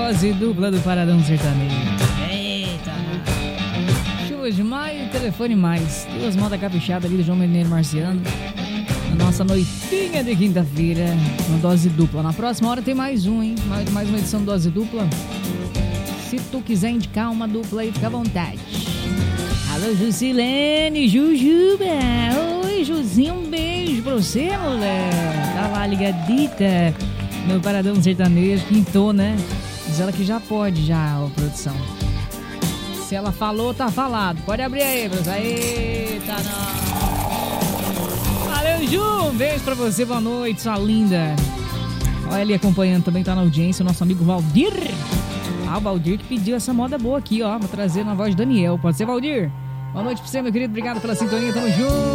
Dose dupla do Paradão Sertanejo. Eita! Chuva de maio, telefone mais. 2 modas caprichadas ali do João Mineiro Marciano. Na nossa noitinha de quinta-feira, uma dose dupla. Na próxima hora tem mais um, hein? Mais uma edição de dose dupla. Se tu quiser indicar uma dupla aí, fica à vontade. Alô, Jusilene, Jujuba. Oi, Juzinho, um beijo pra você, mulher. Tá lá ligadita no Paradão Sertanejo. Quintou, né? Diz ela que já pode, já, ó, produção. Se ela falou, tá falado. Pode abrir aí, produção. Eita, não. Valeu, Ju. Um beijo pra você, boa noite, sua linda. Olha ele acompanhando também, tá na audiência, o nosso amigo Valdir. Ah, o Valdir que pediu essa moda boa aqui, ó. Vou trazer na voz de Daniel. Pode ser, Valdir? Boa noite pra você, meu querido. Obrigado pela sintonia. Tamo junto.